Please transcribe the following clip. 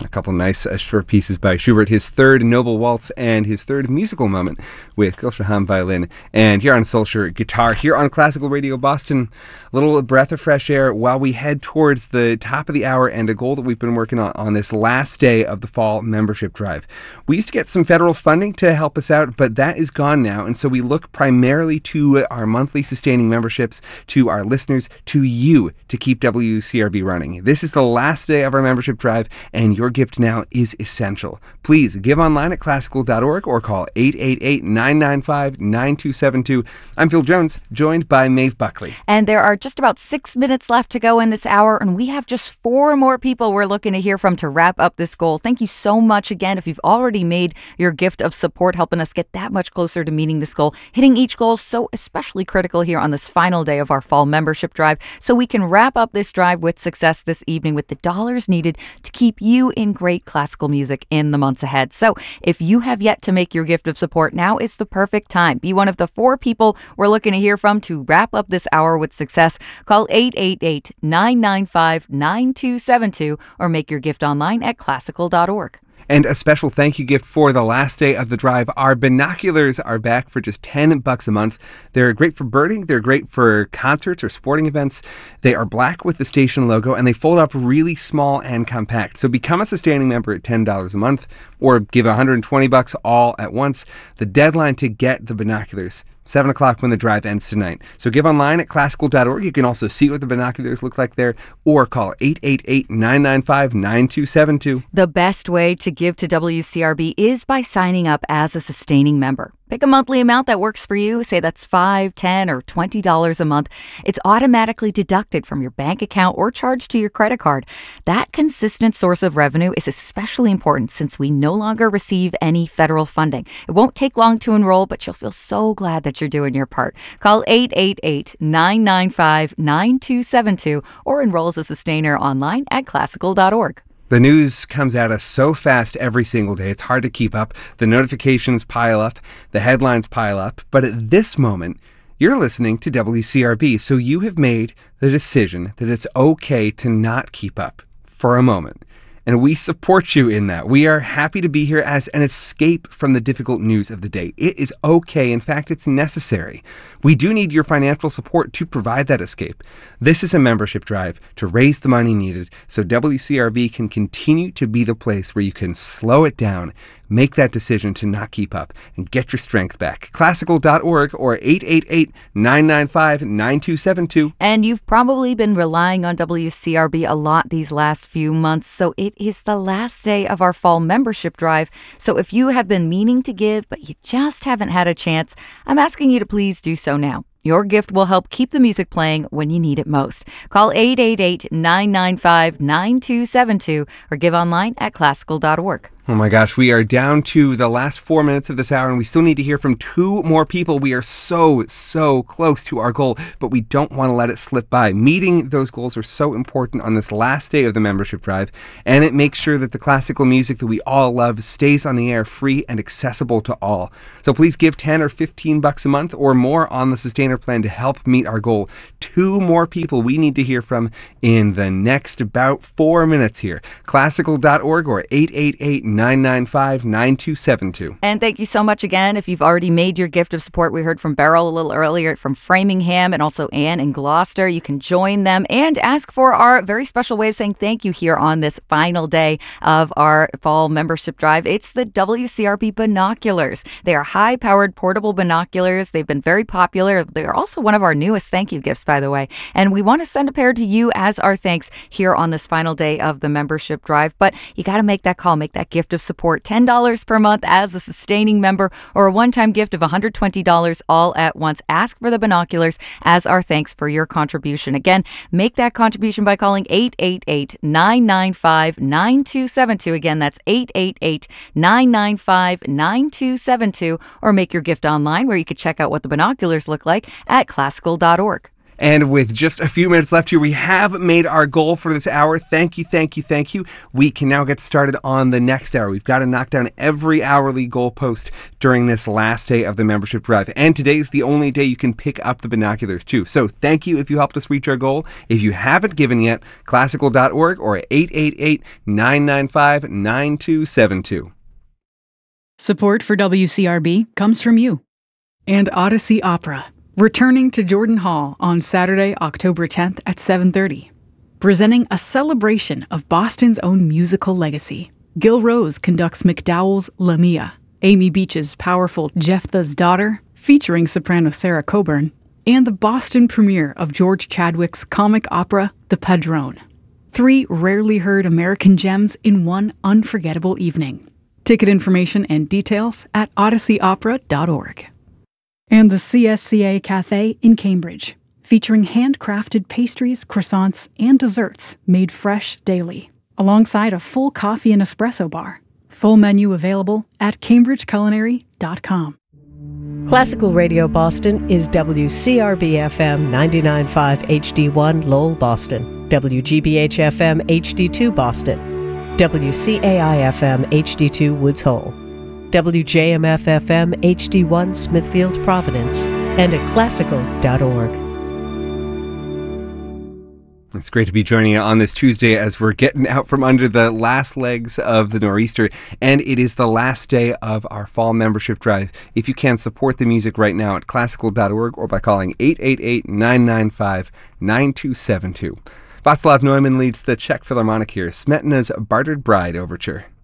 couple nice short pieces by Schubert, his third Noble Waltz and his third musical moment with Gilshaham violin, and Jaron Solskjaer guitar here on Classical Radio Boston. A little breath of fresh air while we head towards the top of the hour and a goal that we've been working on this last day of the fall membership drive. We used to get some federal funding to help us out, but that is gone now, and so we look primarily to our monthly sustaining memberships, to our listeners, to you to keep WCRB running. This is the last day of our membership drive, and your gift now is essential. Please give online at classical.org or call 888-995-9272. I'm Phil Jones, joined by Maeve Buckley. And there are just about 6 minutes left to go in this hour, and we have just 4 more people we're looking to hear from to wrap up this goal. Thank you so much again if you've already made your gift of support, helping us get that much closer to meeting this goal. Hitting each goal is so especially critical here on this final day of our fall membership drive, so we can wrap up this drive with success this evening with the dollars needed to keep you in great classical music in the months ahead. So if you have yet to make your gift of support, now is the perfect time. Be one of the 4 people we're looking to hear from to wrap up this hour with success. Call 888-995-9272 or make your gift online at classical.org. And a special thank you gift for the last day of the drive. Our binoculars are back for just $10 a month. They're great for birding. They're great for concerts or sporting events. They are black with the station logo, and they fold up really small and compact. So become a sustaining member at $10 a month or give $120 all at once. The deadline to get the binoculars, 7 o'clock when the drive ends tonight. So give online at classical.org. You can also see what the binoculars look like there, or call 888-995-9272. The best way to give to WCRB is by signing up as a sustaining member. Pick a monthly amount that works for you. Say that's $5, $10, or $20 a month. It's automatically deducted from your bank account or charged to your credit card. That consistent source of revenue is especially important since we no longer receive any federal funding. It won't take long to enroll, but you'll feel so glad that you're doing your part. Call 888-995-9272 or enroll as a sustainer online at classical.org. The news comes at us so fast every single day, it's hard to keep up. The notifications pile up, the headlines pile up. But at this moment, you're listening to WCRB, so you have made the decision that it's okay to not keep up for a moment. And we support you in that. We are happy to be here as an escape from the difficult news of the day. It is okay. In fact, it's necessary. We do need your financial support to provide that escape. This is a membership drive to raise the money needed so WCRB can continue to be the place where you can slow it down, make that decision to not keep up, and get your strength back. Classical.org or 888-995-9272. And you've probably been relying on WCRB a lot these last few months, so it is the last day of our fall membership drive. So if you have been meaning to give, but you just haven't had a chance, I'm asking you to please do so now. Your gift will help keep the music playing when you need it most. Call 888-995-9272 or give online at classical.org. Oh my gosh, we are down to the last 4 minutes of this hour, and we still need to hear from 2 more people. We are so close to our goal, but we don't want to let it slip by. Meeting those goals are so important on this last day of the membership drive, and it makes sure that the classical music that we all love stays on the air, free and accessible to all. So please give $10 or $15 a month or more on the Sustainer plan to help meet our goal. 2 more people we need to hear from in the next about 4 minutes here. Classical.org or 888-995-9272. And thank you so much again. If you've already made your gift of support, we heard from Beryl a little earlier from Framingham and also Ann in Gloucester. You can join them and ask for our very special way of saying thank you here on this final day of our fall membership drive. It's the WCRB binoculars. They are high-powered portable binoculars. They've been very popular. They're also one of our newest thank you gifts, by the way. And we want to send a pair to you as our thanks here on this final day of the membership drive. But you got to make that call, make that gift of support. $10 per month as a sustaining member or a one-time gift of $120 all at once. Ask for the binoculars as our thanks for your contribution. Again, make that contribution by calling 888-995-9272. Again, that's 888-995-9272. Or make your gift online where you can check out what the binoculars look like at classical.org. And with just a few minutes left here, we have made our goal for this hour. Thank you, thank you, thank you. We can now get started on the next hour. We've got to knock down every hourly goalpost during this last day of the membership drive. And today's the only day you can pick up the binoculars too. So thank you if you helped us reach our goal. If you haven't given yet, classical.org or 888-995-9272. Support for WCRB comes from you and Odyssey Opera, returning to Jordan Hall on Saturday, October 10th at 7:30. Presenting a celebration of Boston's own musical legacy. Gil Rose conducts McDowell's Lamia, Amy Beach's powerful Jephthah's Daughter, featuring soprano Sarah Coburn, and the Boston premiere of George Chadwick's comic opera, The Padrone. 3 rarely heard American gems in one unforgettable evening. Ticket information and details at odysseyopera.org. And the CSCA Cafe in Cambridge, featuring handcrafted pastries, croissants, and desserts made fresh daily, alongside a full coffee and espresso bar. Full menu available at cambridgeculinary.com. Classical Radio Boston is WCRB-FM 99.5 HD1 Lowell, Boston, WGBH-FM HD2 Boston, WCAI-FM HD2 Woods Hole, WJMF-FM HD1 Smithfield, Providence, and at classical.org. It's great to be joining you on this Tuesday as we're getting out from under the last legs of the Nor'easter, and it is the last day of our fall membership drive. If you can, support the music right now at classical.org or by calling 888-995-9272. Václav Neumann leads the Czech Philharmonic here, Smetana's Bartered Bride Overture.